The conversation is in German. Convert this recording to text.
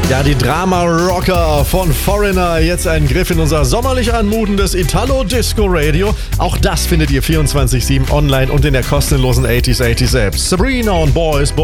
Ja, die Drama-Rocker von Foreigner. Jetzt ein Griff in unser sommerlich anmutendes Italo-Disco-Radio. Auch das findet ihr 24/7 online und in der kostenlosen 80s 80s App. Sabrina und Boys